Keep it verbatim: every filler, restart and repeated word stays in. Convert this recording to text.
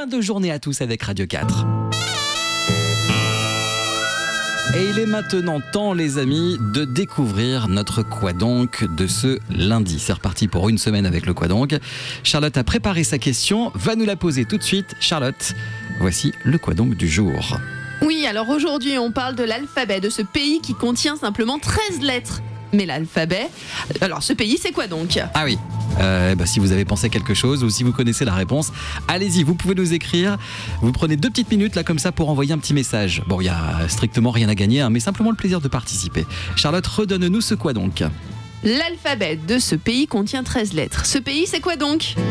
fin de journée à tous avec Radio quatre. Et il est maintenant temps, les amis, de découvrir notre Quoi donc de ce lundi. C'est reparti pour une semaine avec le Quoi donc. Charlotte a préparé sa question, va nous la poser tout de suite. Charlotte, voici le Quoi donc du jour. Oui, alors aujourd'hui, on parle de l'alphabet, de ce pays qui contient simplement treize lettres. Mais l'alphabet, alors ce pays, c'est quoi donc ? Ah oui, euh, bah, si vous avez pensé quelque chose ou si vous connaissez la réponse, allez-y, vous pouvez nous écrire. Vous prenez deux petites minutes là comme ça pour envoyer un petit message. Bon, il n'y a strictement rien à gagner, hein, mais simplement le plaisir de participer. Charlotte, redonne-nous ce Quoi donc ? L'alphabet de ce pays contient treize lettres. Ce pays, c'est quoi donc ?